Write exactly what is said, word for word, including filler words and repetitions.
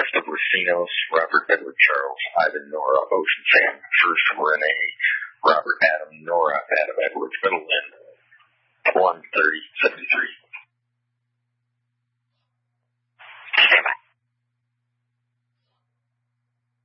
Last of Racinos, Robert, Edward, Charles, Ivan, Nora, Ocean, Sam, First, Renee, Robert, Adam, Nora, Adam, Edwards, Middleton, one thirty seventy-three.